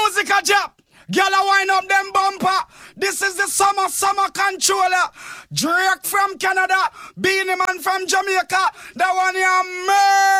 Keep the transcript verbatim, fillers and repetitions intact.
music a drop. Girl a wind up them bumper. This is the summer, summer controller. Drake from Canada. Beanie Man from Jamaica. That one you murder.